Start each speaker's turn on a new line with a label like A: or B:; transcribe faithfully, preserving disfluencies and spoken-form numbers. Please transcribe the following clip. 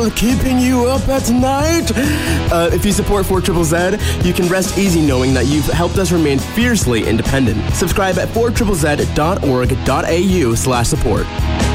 A: still keeping you up at night? Uh, if you support four Z Z Z, you can rest easy knowing that you've helped us remain fiercely independent. Subscribe at four Z Z Z dot org dot A U slash support.